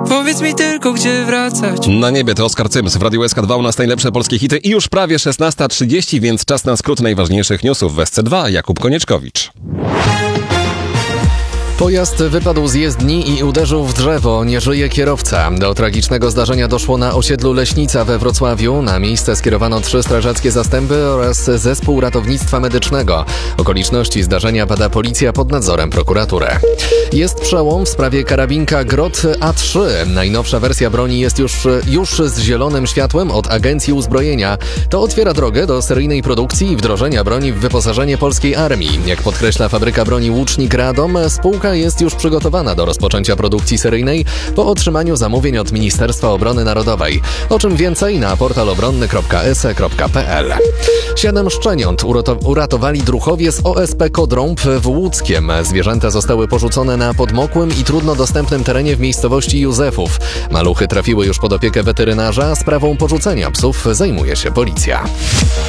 Powiedz mi tylko, gdzie wracać. Na niebie to Oskar Cyms w Radiu SK2 u nas najlepsze polskie hity i już prawie 16:30, więc czas na skrót najważniejszych newsów w SC2. Jakub Konieczkowicz. Pojazd wypadł z jezdni i uderzył w drzewo. Nie żyje kierowca. Do tragicznego zdarzenia doszło na osiedlu Leśnica we Wrocławiu. Na miejsce skierowano 3 strażackie zastępy oraz zespół ratownictwa medycznego. Okoliczności zdarzenia bada policja pod nadzorem prokuratury. Jest przełom w sprawie karabinka Grot A3. Najnowsza wersja broni jest już z zielonym światłem od Agencji Uzbrojenia. To otwiera drogę do seryjnej produkcji i wdrożenia broni w wyposażenie polskiej armii. Jak podkreśla fabryka broni Łucznik Radom, spółka jest już przygotowana do rozpoczęcia produkcji seryjnej po otrzymaniu zamówień od Ministerstwa Obrony Narodowej. O czym więcej na portalobronny.se.pl. 7 szczeniąt uratowali druchowie z OSP Kodrąb w Łódzkiem. Zwierzęta zostały porzucone na podmokłym i trudno dostępnym terenie w miejscowości Józefów. Maluchy trafiły już pod opiekę weterynarza. Sprawą porzucenia psów zajmuje się policja.